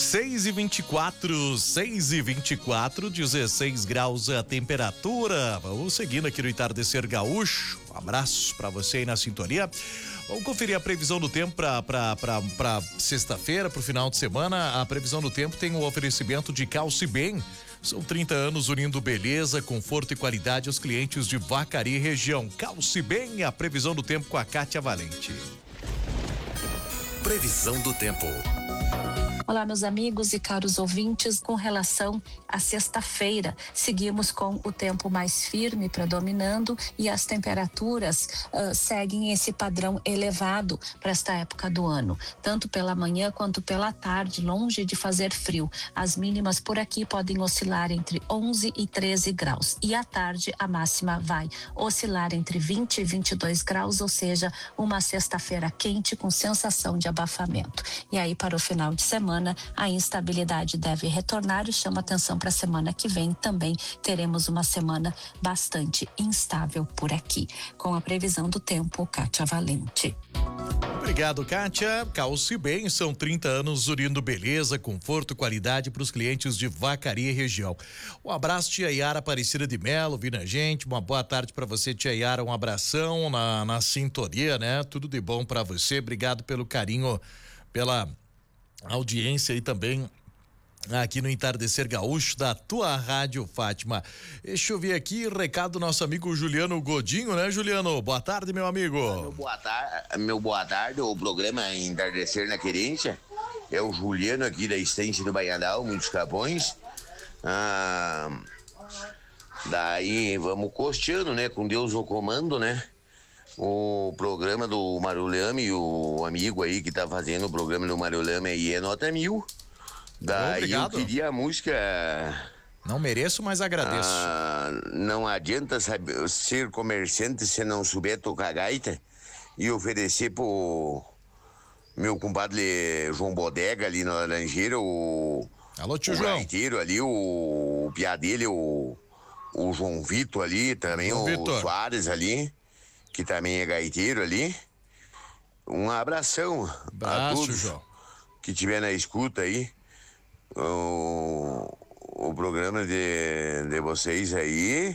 6h24, 16 graus a temperatura. Vamos seguindo aqui no Entardecer Gaúcho. Um abraço para você aí na sintonia. Vamos conferir a previsão do tempo para sexta-feira, para o final de semana. A previsão do tempo tem o oferecimento de Calce Bem. São 30 anos unindo beleza, conforto e qualidade aos clientes de Vacaria e região. Calce Bem, a previsão do tempo com a Kátia Valente. Previsão do tempo. Olá, meus amigos e caros ouvintes, com relação à sexta-feira, seguimos com o tempo mais firme predominando e as temperaturas seguem esse padrão elevado para esta época do ano, tanto pela manhã quanto pela tarde, longe de fazer frio. As mínimas por aqui podem oscilar entre 11 e 13 graus e à tarde a máxima vai oscilar entre 20 e 22 graus, ou seja, uma sexta-feira quente com sensação de abafamento. E aí, para o final de semana, a instabilidade deve retornar e chama atenção para a semana que vem. Também teremos uma semana bastante instável por aqui. Com a previsão do tempo, Kátia Valente. Obrigado, Kátia. Calce Bem, são 30 anos unindo beleza, conforto e qualidade para os clientes de Vacaria e região. Um abraço, tia Yara Aparecida de Melo, vindo a gente. Uma boa tarde para você, tia Yara. Um abração na sintonia, né? Tudo de bom para você. Obrigado pelo carinho, pela audiência e também aqui no Entardecer Gaúcho da tua Rádio Fátima. Deixa eu ver aqui, recado do nosso amigo Juliano Godinho, né, Juliano? Boa tarde, meu amigo. Meu boa tarde, o programa Entardecer na Querência. É o Juliano aqui da Estância do Banhadal, muitos Capões. Daí vamos costeando, né, com Deus no comando, né? O programa do Mário Lame, o amigo aí que tá fazendo o programa do Mário Lame aí é nota 1000. Daí obrigado. Eu queria a música. Não mereço, mas agradeço. Não adianta ser comerciante se não souber tocar gaita, e oferecer pro meu compadre João Bodega ali na Laranjeira, Alô, tio o João. gaiteiro ali, o piá dele, o João Vitor ali, também João o Vitor Soares ali, que também é gaiteiro ali. Um abração a todos, João, que tiver na escuta aí. O programa de vocês aí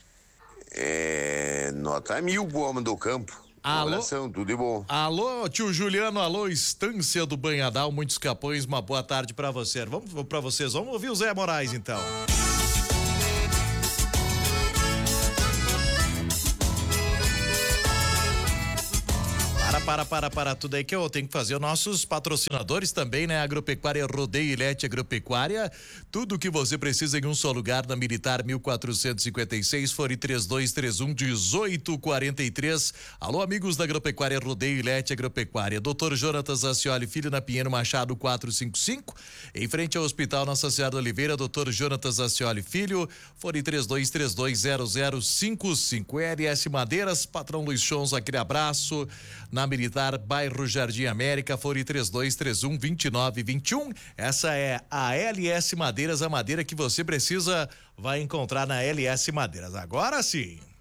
é nota 1000 pro homem do campo. Alô? Um abração, tudo de bom. Alô, tio Juliano, alô, Estância do Banhadal, muitos Capões, uma boa tarde pra você. Vamos ouvir o Zé Moraes então. Para tudo aí que eu tenho que fazer. Os nossos patrocinadores também, né? Agropecuária Rodeio e Lete Agropecuária. Tudo que você precisa em um só lugar, na Militar 1456, fone 3231-1843. Alô, amigos da Agropecuária Rodeio e Lete Agropecuária. Dr. Jonatas Acioli Filho, na Pinheiro Machado 455. Em frente ao Hospital Nossa Senhora da Oliveira, Dr. Jonatas Acioli Filho, fone 32320055. LS Madeiras, patrão Luiz Chons, aquele abraço. Na Militar, bairro Jardim América, fone 3231-2921. Essa é a LS Madeiras, a madeira que você precisa vai encontrar na LS Madeiras. Agora sim.